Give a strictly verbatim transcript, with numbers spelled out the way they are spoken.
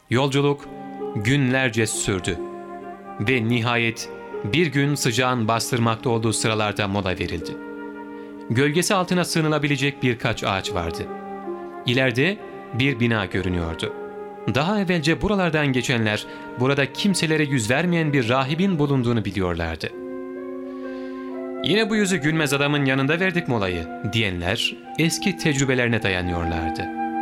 Yolculuk günlerce sürdü ve nihayet bir gün sıcağın bastırmakta olduğu sıralarda mola verildi. Gölgesi altına sığınılabilecek birkaç ağaç vardı. İleride bir bina görünüyordu. Daha evvelce buralardan geçenler burada kimselere yüz vermeyen bir rahibin bulunduğunu biliyorlardı. "Yine bu yüzü gülmez adamın yanında verdik molayı," diyenler eski tecrübelerine dayanıyorlardı.